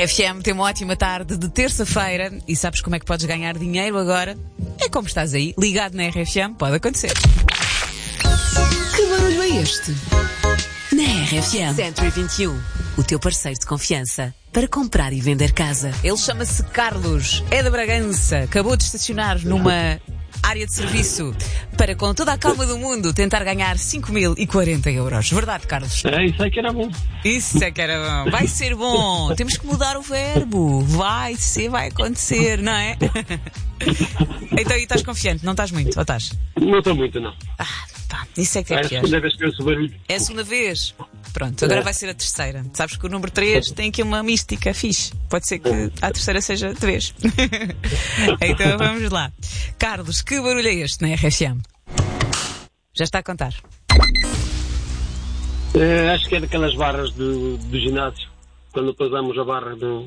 RFM tem uma ótima tarde de terça-feira e sabes como é que podes ganhar dinheiro agora? É como estás aí, ligado na RFM, pode acontecer. Que barulho é este? Na RFM Century 21, o teu parceiro de confiança para comprar e vender casa. Ele chama-se Carlos, é da Bragança, acabou de estacionar numa área de serviço para, com toda a calma do mundo, tentar ganhar 5.040 euros. Verdade, Carlos? É, isso é que era bom. Isso é que era bom. Vai ser bom. Temos que mudar o verbo. Vai acontecer, não é? Então, e estás confiante? Não estás muito, ou estás? Não estou muito, não. Pá, isso é que é É a pior. segunda vez que eu ouço barulho. É a segunda vez. Pronto, agora vai ser a terceira. Sabes que o número 3 tem aqui uma mística fixe. Pode ser que a terceira seja de vez. Então vamos lá. Carlos, que barulho é este na RFM? Já está a contar. Acho que é daquelas barras do ginásio. Quando passamos a barra do...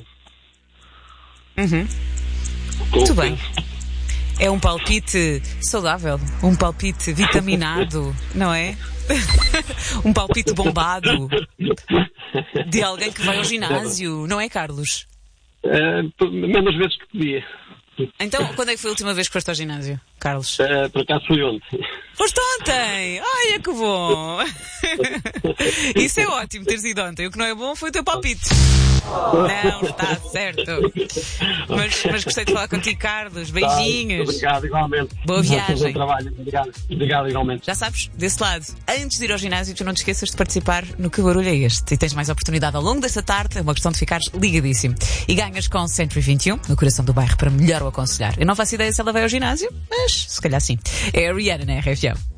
Muito bem. É um palpite saudável, um palpite vitaminado, não é? Um palpite bombado de alguém que vai ao ginásio, não é, Carlos? Menos vezes que podia. Então, quando é que foi a última vez que foste ao ginásio, Carlos? Por acaso foi ontem. Foste ontem! Olha que bom! Isso é ótimo, teres ido ontem. O que não é bom foi o teu palpite. Não está certo. Mas gostei de falar contigo, Carlos. Beijinhos. Obrigado, igualmente. Boa viagem. Bom trabalho. Obrigado, igualmente. Já sabes, desse lado, antes de ir ao ginásio, tu não te esqueças de participar no Que Barulho é Este. E tens mais oportunidade ao longo desta tarde. É uma questão de ficares ligadíssimo. E ganhas com Century 21, no coração do bairro, para melhor o aconselhar. Eu não faço ideia se ela vai ao ginásio, mas se calhar sim. É a Rihanna na RFM.